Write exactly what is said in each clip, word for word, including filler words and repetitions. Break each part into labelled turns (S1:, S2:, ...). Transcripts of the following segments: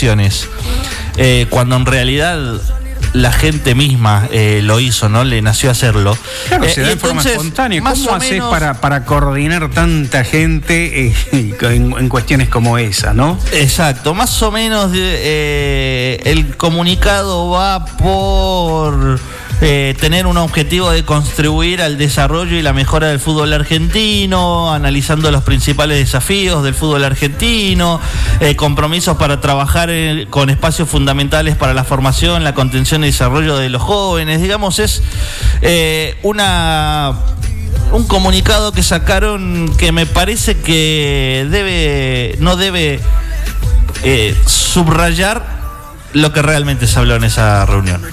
S1: explicaciones, eh, cuando en realidad la gente misma eh, lo hizo, ¿no? Le nació hacerlo.
S2: Claro,
S1: eh,
S2: se da en forma espontánea. ¿Cómo haces menos... para, para coordinar tanta gente eh, en, en cuestiones como esa, no?
S1: Exacto, más o menos de, eh, el comunicado va por eh, tener un objetivo de contribuir al desarrollo y la mejora del fútbol argentino, analizando los principales desafíos del fútbol argentino, eh, compromisos para trabajar en, con espacios fundamentales para la formación, la contención y desarrollo de los jóvenes. Digamos, es eh, una un comunicado que sacaron que me parece que debe no debe eh, subrayar lo que realmente se habló en esa reunión.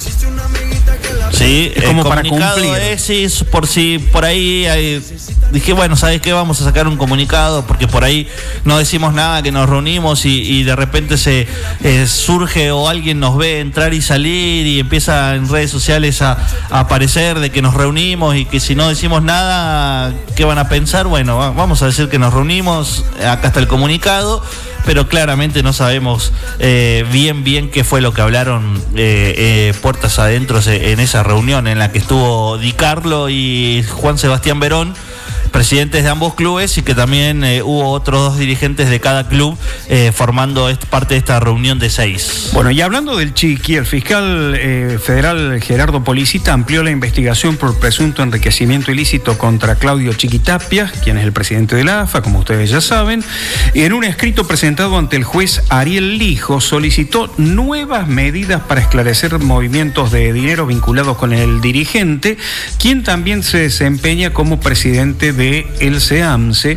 S1: Sí,
S2: es como
S1: el
S2: para
S1: comunicado
S2: cumplir.
S1: Es, sí, por si por ahí hay, dije, bueno, ¿sabes qué? Vamos a sacar un comunicado, porque por ahí no decimos nada, que nos reunimos y, y de repente se eh, surge o alguien nos ve entrar y salir y empieza en redes sociales a, a aparecer de que nos reunimos y que si no decimos nada, ¿qué van a pensar? Bueno, vamos a decir que nos reunimos, acá está el comunicado, pero claramente no sabemos eh, bien bien qué fue lo que hablaron eh, eh, puertas adentro en esa reunión en la que estuvo Di Carlo y Juan Sebastián Verón, presidentes de ambos clubes, y que también eh, hubo otros dos dirigentes de cada club eh, formando est- parte de esta reunión de seis.
S2: Bueno, y hablando del Chiqui, el fiscal eh, federal Gerardo Policita amplió la investigación por presunto enriquecimiento ilícito contra Claudio Chiqui Tapia, quien es el presidente de la A F A, como ustedes ya saben, y en un escrito presentado ante el juez Ariel Lijo solicitó nuevas medidas para esclarecer movimientos de dinero vinculados con el dirigente, quien también se desempeña como presidente de de el SEAMSE,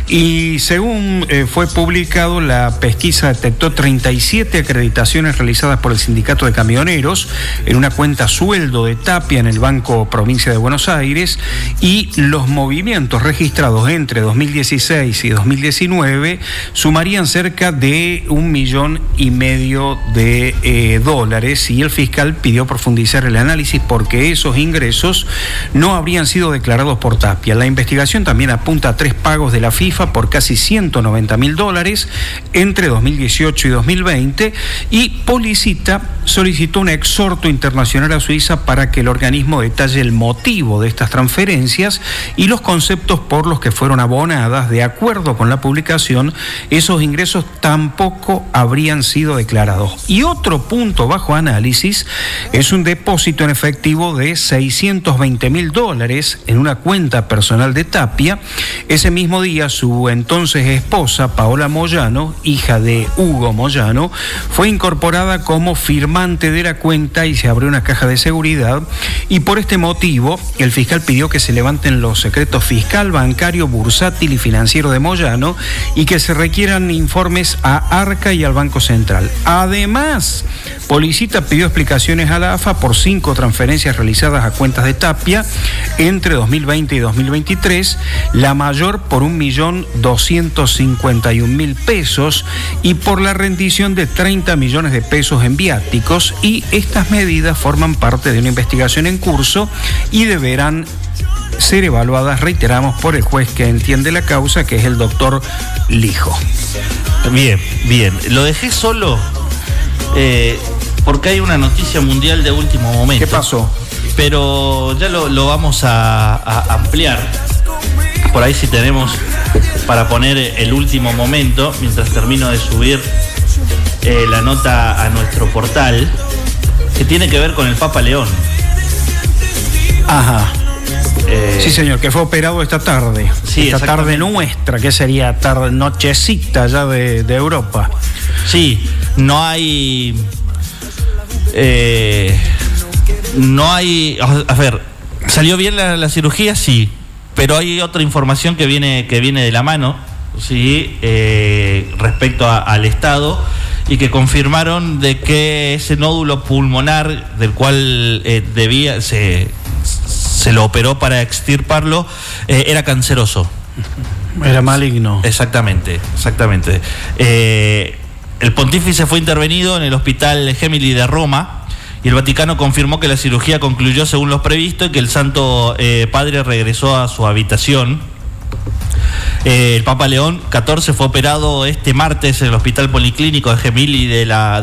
S2: y según eh, fue publicado, la pesquisa detectó treinta y siete acreditaciones realizadas por el Sindicato de Camioneros en una cuenta sueldo de Tapia en el Banco Provincia de Buenos Aires, y los movimientos registrados entre dos mil dieciséis y dos mil diecinueve sumarían cerca de un millón y medio de eh, dólares, y el fiscal pidió profundizar el análisis porque esos ingresos no habrían sido declarados por Tapia. La investigación también apunta a tres pagos de la FIFA por casi ciento noventa mil dólares entre dos mil dieciocho y dos mil veinte, y Policita solicitó un exhorto internacional a Suiza para que el organismo detalle el motivo de estas transferencias y los conceptos por los que fueron abonadas. De acuerdo con la publicación, esos ingresos tampoco habrían sido declarados. Y otro punto bajo análisis es un depósito en efectivo de seiscientos veinte mil dólares en una cuenta personal de Tapia. Ese mismo día, su entonces esposa, Paola Moyano, hija de Hugo Moyano, fue incorporada como firmante de la cuenta y se abrió una caja de seguridad, y por este motivo el fiscal pidió que se levanten los secretos fiscal, bancario, bursátil y financiero de Moyano y que se requieran informes a Arca y al Banco Central. Además, Policita pidió explicaciones a la A F A por cinco transferencias realizadas a cuentas de Tapia entre dos mil veinte y dos mil veintitrés, la mayor por un millón doscientos cincuenta y un mil pesos y por la rendición de treinta millones de pesos en viáticos, y estas medidas forman parte de una investigación en curso y deberán ser evaluadas, reiteramos, por el juez que entiende la causa, que es el doctor Lijo.
S1: Bien, bien. Lo dejé solo eh, porque hay una noticia mundial de último momento.
S2: ¿Qué pasó?
S1: Pero ya lo, lo vamos a, a ampliar. Por ahí si tenemos para poner el último momento, mientras termino de subir eh, la nota a nuestro portal, que tiene que ver con el Papa León.
S2: Ajá.
S1: Eh,
S2: sí, señor, que fue operado esta tarde.
S1: Sí,
S2: esta tarde nuestra, que sería tarde, nochecita ya de, de Europa.
S1: Sí, no hay... Eh, no hay... A ver, ¿salió bien la, la cirugía? Sí, pero hay otra información que viene, que viene de la mano, sí, eh, respecto a, al estado, y que confirmaron de que ese nódulo pulmonar del cual eh, debía se, se lo operó para extirparlo eh, era canceroso.
S2: Era maligno.
S1: Exactamente, exactamente. Eh, el pontífice fue intervenido en el Hospital Gemelli de Roma, y el Vaticano confirmó que la cirugía concluyó según lo previsto y que el Santo eh, Padre regresó a su habitación. Eh, el Papa León catorce fue operado este martes en el Hospital Policlínico de Gemelli de la